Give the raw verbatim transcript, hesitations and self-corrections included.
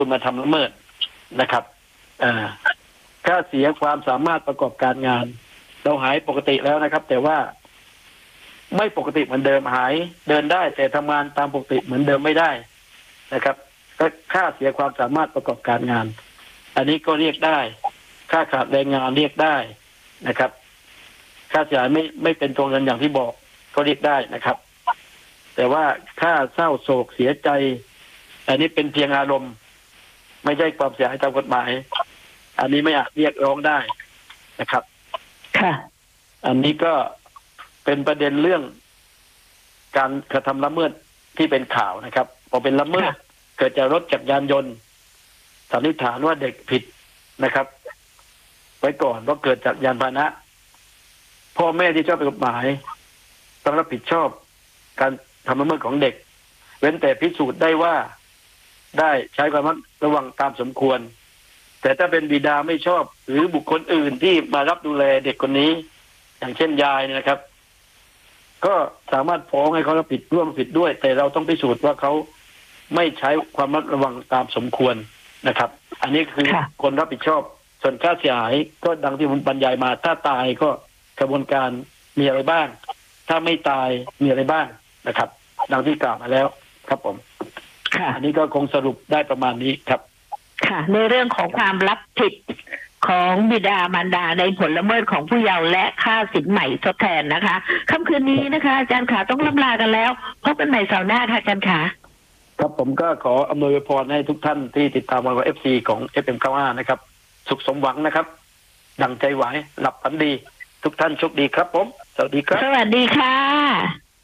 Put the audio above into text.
คุณมาทำละเมิดนะครับอ่าค่าเสียความสามารถประกอบการงานเราหายปกติแล้วนะครับ แต่ว่าไม่ปกติเหมือนเดิมหายเดินได้แต่ทำงานตามปกติเหมือนเดิมไม่ได้นะครับก็ค่าเสียความสามารถประกอบการงานอันนี้ก็เรียกได้ค่าขาดแรงงานเรียกได้นะครับค่าเสียหายไม่ไม่เป็นตัวเงินอย่างที่บอกก็เรียกได้นะครับแต่ว่าค่าเศร้าโศกเสียใจอันนี้เป็นเพียงอารมณ์ไม่ใช่ความเสียหายตามกฎหมายอันนี้ไม่อาจเรียกร้องได้นะครับค่ะอันนี้ก็เป็นประเด็นเรื่องการกระทำละเมิดที่เป็นข่าวนะครับพอเป็นละเมิดเกิดจากรถจักรยานยนต์สันนิษฐานว่าเด็กผิดนะครับไว้ก่อนเพราะเกิดจากยานพาหนะพ่อแม่ที่ชอบกฎหมายต้องรับผิดชอบการทำละเมิดของเด็กเว้นแต่พิสูจน์ได้ว่าได้ใช้ความระวังตามสมควรแต่ถ้าเป็นบิดาไม่ชอบหรือบุคคลอื่นที่มารับดูแลเด็กคนนี้อย่างเช่นยายนะครับก็สามารถฟ้องให้เขารับผิดร่วมผิดด้วยแต่เราต้องพิสูจน์ว่าเขาไม่ใช้ความระวังตามสมควรนะครับอันนี้คือคนรับผิดชอบส่วนค่าเสียหายก็ดังที่ผมบรรยายมาถ้าตายก็กระบวนการมีอะไรบ้างถ้าไม่ตายมีอะไรบ้างนะครับดังที่กล่าวมาแล้วครับผมอันนี้ก็คงสรุปได้ประมาณนี้ครับค่ะในเรื่องของความรับผิดของบิดามารดาในผลละเมิดของผู้เยาว์และค่าสินใหม่ทดแทนนะคะค่ำคืนนี้นะคะอาจารย์ขาต้องล่ำลากันแล้วพบกันใหม่เสาร์หน้าค่ะอาจารย์ขาครับผมก็ขออำนวยพรให้ทุกท่านที่ติดตามวันเอฟซีของ เอฟ เอ็ม เก้าสิบห้า นะครับสุขสมหวังนะครับดังใจหวังหลับฝันดีทุกท่านโชคดีครับผมสวัสดีครับสวัสดีค่ะ